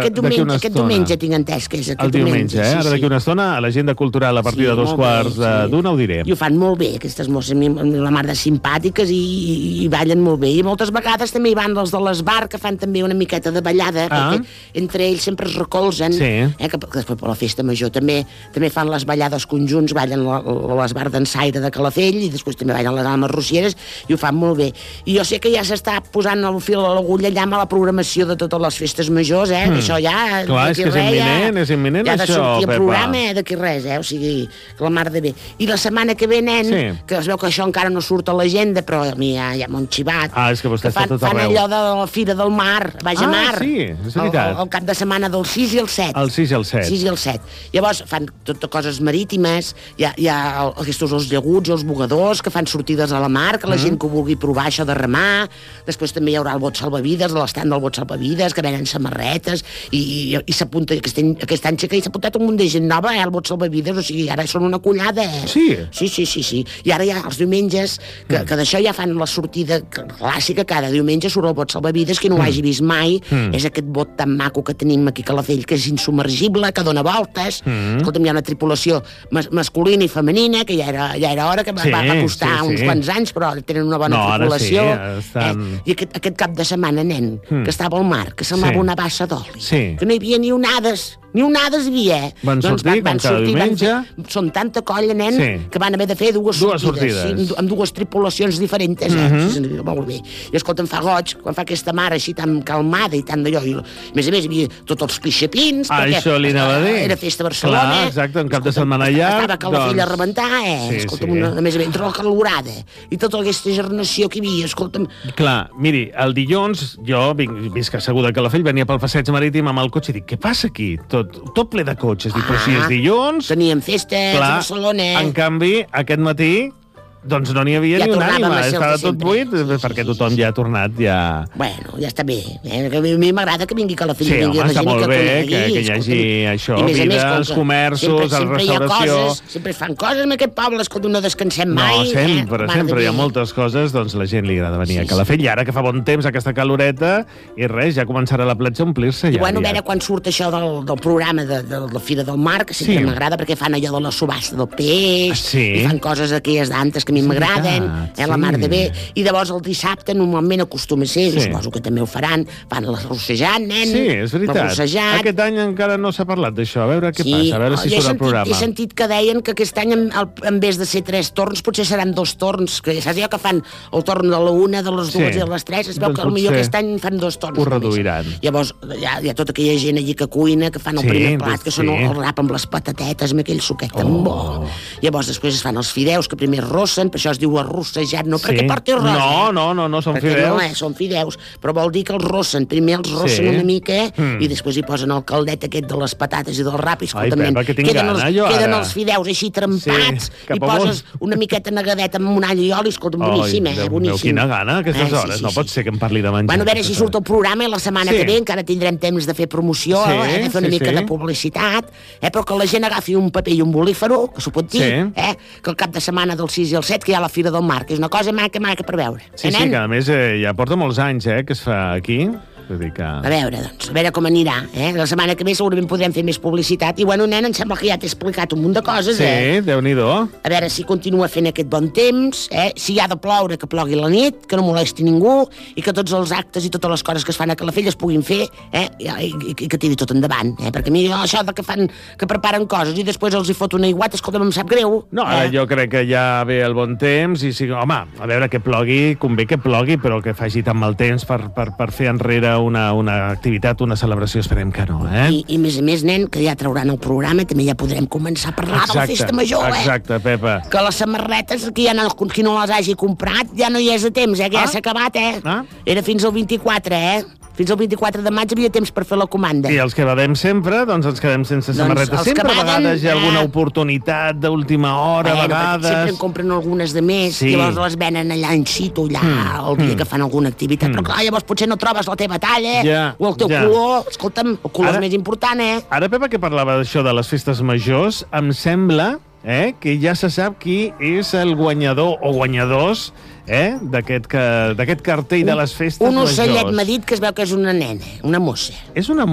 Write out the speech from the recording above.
Aquest diumenge tinc entès que és el diumenge, eh? Ara d'aquí una estona, a l'agenda cultural a partir de 2:15 ho diré. I ho fan molt bé, aquestes mosses, la mar de simpàtiques i ballen molt bé. I moltes vegades també hi van els de l'Esbar, que fan també una miqueta de ballada, perquè entre ells sempre es recolzen, que després per la festa major també fan les ballades conjunts, ballen l'Esbar d'Ensaire de Calafell i després també ballen les Almes Rocieres i ho fan molt bé. I jo sé que ja s'està posant el fil a l'agulla allà amb la programació de totes les festes majors, això ja... Clar, és que és imminent, ja això, Pepa. Ja ha de sortir el programa d'aquí res, o sigui, que la mar de bé. I la setmana que ve, nen, que es veu que això encara no surt a l'agenda, però a mi ja m'ho han xivat. És que vostè està tot arreu. Fan allò de la Fira del Mar, Baix a Mar. Sí, és veritat. El cap de setmana del 6 i el 7. El 6 i el 7. 6 i el 7. Llavors fan tot coses marítimes, hi ha aquests els llaguts, els bugadors, que fan sortides a la mar, que la gent que ho vulgui provar això de remar. Després també hi haurà el bot salvavides, l'estand del bot salvavides, que venen samarretes, i s'apunta, aquest any que s'ha apuntat un munt de gent nova, el bot salvavides, o sigui, ara són una collada, Sí? Sí. I ara ja els diumenges, que d'això ja fan la sortida clàssica, cada diumenge surt el bot salvavides, que no ho hagi vist mai, és aquest bot tan maco que tenim aquí a Calafell, que és insubmergible, que dona voltes. Escolta'm, hi ha una tripulació masculina i femenina, que ja era hora, que va costar uns quants anys, però tenen una bona tripulació. I aquest cap de setmana, nen, que estava al mar, que semblava una bassa d'oli, que no hi havia ni onades hi havia. Van sortir cada diumenge. Són tanta colla, nen, que van haver de fer dues sortides. Amb dues tripulacions diferents, molt bé. I escolta, em fa goig, quan fa aquesta mar així tan calmada i tan d'allò. A més a més, hi havia tots els pixapins, això li anava a dir. Era festa a Barcelona. Clar, exacte, un cap de setmana llarg. Estava Calafell a rebentar, escolta'm, a més a més, entre la calorada i tota aquesta gernació que hi havia, escolta'm. Clar, miri, el dilluns, jo visc asseguda a Calafell, venia pel passeig marítim amb el cotxe i dic, què passa aquí? Tot ple de cotxes. Dic, però si és dilluns... Teníem festes a Barcelona. En canvi, aquest matí... Doncs no n'hi havia ni una ànima, estava tot buit, perquè tothom ja ha tornat, ja... Bueno, ja està bé. A mi m'agrada que vingui a Calafell. Sí, home, està molt bé que hi hagi això, vida, els comerços, la restauració... Sempre es fan coses en aquest poble, escolta, no descansem mai. No, sempre hi ha moltes coses, doncs la gent li agrada venir a Calafell, i ara que fa bon temps, aquesta caloreta, i res, ja començarà la platja a omplir-se. I bueno, a veure quan surt això del programa de la Fira del Mar, que sempre m'agrada, perquè fan allò de la subhasta del peix, i fan coses aquelles d'antes que a mi m'agraden, la mar de bé, i llavors el dissabte normalment acostuma a ser, suposo que també ho faran, fan el rossejant, nen. Sí, és veritat. Aquest any encara no s'ha parlat d'això, a veure què passa, a veure si surt el programa. He sentit que deien que aquest any, en vez de ser 3 torns, potser seran 2 torns, que saps allò que fan el torn de la 1, de les 2 i de les 3, es veu que potser aquest any fan 2 torns. Ho reduiran. Llavors, hi ha tota aquella gent allí que cuina, que fan el primer plat, que són el rap amb les patatetes, amb aquell suquet tan bo. Llavors, després es fan els fideus, que primer rossen, per això es diu arrossejat, no perquè porti res. No, són fideus. No, són fideus, però vol dir que els rossen. Primer els rossen una mica i després hi posen el caldet aquest de les patates i del rap. Ai, Pepa, que tinc gana, jo ara. Queden els fideus així trempats i poses una miqueta negadeta amb un all i oli, escolta, boníssim, boníssim. Quina gana, a aquestes hores. No pot ser que em parli de menjar. Bueno, a veure si surt el programa i la setmana que ve encara tindrem temps de fer promoció, de fer una mica de publicitat, però que la gent agafi un paper i un bolífero, que s'ho pot dir, que el cap de setmana del 6 i el 7, que hi ha la Fira del Mar, que és una cosa maca per veure. Sí, que a més ja porta molts anys que es fa aquí. A veure, doncs, a veure com anirà. La setmana que ve segurament podrem fer més publicitat. I bueno, nen, em sembla que ja t'he explicat un munt de coses. Sí, Déu-n'hi-do. A veure si continua fent aquest bon temps, si ha de ploure, que plogui la nit, que no molesti ningú, i que tots els actes i totes les coses que es fan a Calafell es puguin fer, i que tiri tot endavant. Perquè a mi això que preparen coses i després els hi fot una aiguata, escolta'm, em sap greu. No, ara jo crec que ja ve el bon temps, i home, a veure, que plogui, convé que plogui, però que faci tan mal temps per fer enrere una activitat, una celebració, esperem que no, I a més, nen, que ja trauran el programa, també ja podrem començar a parlar de la festa major, Exacte, Pepa. Que les samarretes, qui no les hagi comprat, ja no hi és a temps, que ja s'ha acabat, Era fins al 24, Fins al 24 de maig havia temps per fer la comanda. I els que badem sempre, doncs ens quedem sense samarretes. Sempre a vegades hi ha alguna oportunitat d'última hora, a vegades... Sempre en compren algunes de més, llavors les venen allà en situ, allà, el dia que fan alguna activitat. Però clar, llavors potser no trobes la teva talla, o el teu color. Escolta'm, el color és més important, Ara, Pepa, que parlava d'això de les festes majors, em sembla que ja se sap qui és el guanyador o guanyadors d'aquest cartell de les festes majors. Un ocellet m'ha dit que es veu que és una nena, una mossa. És una